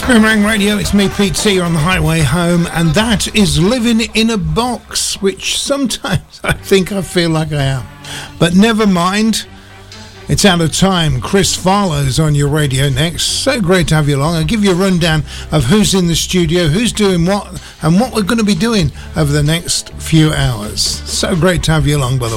Boomerang Radio, it's me, Pete C, on the highway home, and that is Living in a Box, which sometimes I think I feel like I am. But never mind, it's out of time. Chris Farlow's on your radio next. So great to have you along. I'll give you a rundown of who's in the studio, who's doing what, and what we're going to be doing over the next few hours. So great to have you along, by the way.